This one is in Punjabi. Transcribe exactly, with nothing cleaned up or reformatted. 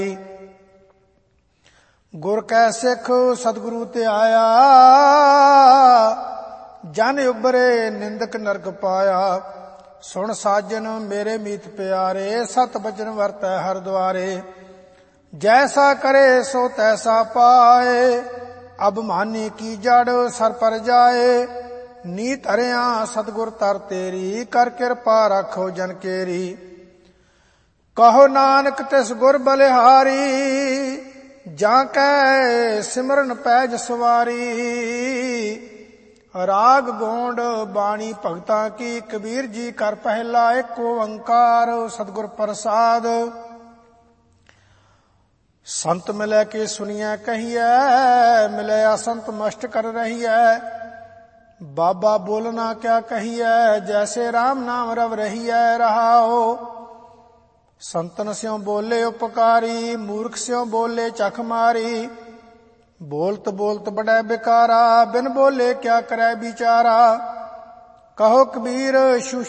ਗੁਰ ਕੈ ਸਿੱਖ ਸਤਿਗੁਰੂ ਤੇ ਆਇਆ, ਜਨ ਉਬਰੇ ਨਿੰਦਕ ਨਰਕ ਪਾਇਆ। ਸੁਣ ਸਾਜਨ ਮੇਰੇ ਮੀਤ ਪਿਆਰੇ, ਸਤ ਬਚਨ ਵਰਤੈ ਹਰ ਦੁਆਰੇ। ਜੈਸਾ ਕਰੇ ਸੋ ਤੈਸਾ ਪਾਏ, ਅਭਮਾਨੀ ਕੀ ਜੜ ਸਰ ਪਰ ਜਾਏ। ਨੀਤ ਹਰਿਆ ਸਤਿਗੁਰ ਤਰ ਤੇਰੀ, ਕਰ ਕਿਰਪਾ ਰਾਖੋ ਜਨ ਕੇਰੀ। ਕਹੋ ਨਾਨਕ ਤਿਸ ਗੁਰ ਬਲਿਹਾਰੀ, ਜਾਂ ਕੈ ਸਿਮਰਨ ਪੈਜ ਸਵਾਰੀ। ਰਾਗ ਗੋਂਡ ਬਾਣੀ ਭਗਤਾਂ ਕੀ, ਕਬੀਰ ਜੀ ਕਰ ਪਹਿਲਾ ਏਕ ਓੰਕਾਰ ਸਤਿਗੁਰ ਪ੍ਰਸਾਦ। ਸੰਤ ਮਿਲੈ ਕੇ ਸੁਣੀਐ ਕਹੀਐ, ਮਿਲੈ ਅਸੰਤ ਮਸਟ ਕਰ ਰਹੀਐ। ਬਾਬਾ ਬੋਲਣਾ ਕਿਆ ਕਹੀਐ, ਜੈਸੇ RAM ਨਾਮ ਰਵ ਰਹੀਐ ਰਹਾਓ। ਸੰਤਨ ਸਿਉ ਬੋਲੇ ਉਪਕਾਰੀ, ਮੂਰਖ ਸਿਉ ਬੋਲੇ ਚਖ ਮਾਰੀ। ਬੋਲਤ ਬੋਲਤ ਬੜੈ ਬਿਕਾਰਾ, ਬਿਨ ਬੋਲੇ ਕਿਆ ਕਰੈ ਵਿਚਾਰਾ। ਕਹੋ ਕਬੀਰ